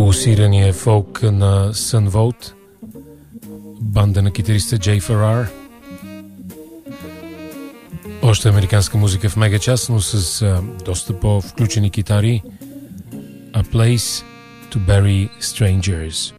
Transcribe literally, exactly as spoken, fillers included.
балансирания фолк на Sun Volt, банда на китариста Джей Феррар. Още американска музика в мегачас, но с а, доста по-включени китари. A Place to Bury Strangers.